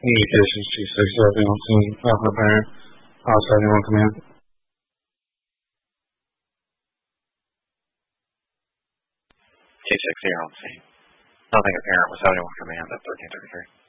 Communications 2611 on scene. Alpha Parent. House 71 command. K6 here on scene. Nothing apparent with 71 command at 1333.